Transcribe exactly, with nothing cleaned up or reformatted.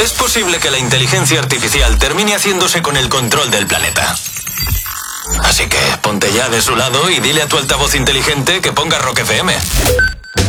es posible que la inteligencia artificial termine haciéndose con el control del planeta. Así que ponte ya de su lado y dile a tu altavoz inteligente que ponga Rock F M.